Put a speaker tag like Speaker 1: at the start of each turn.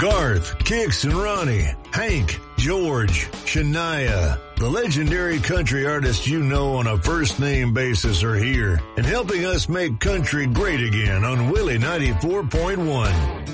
Speaker 1: Garth, Kix and Ronnie, Hank, George, Shania, the legendary country artists you know on a first-name basis are here and helping us make country great again on Willie 94.1.